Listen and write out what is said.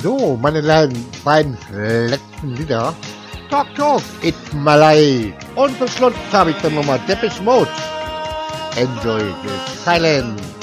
So, meine beiden letzten Lieder. Talk Talk, It's Malay. Und zum Schluss habe ich dann nochmal Depeche Mode. Enjoy the silence.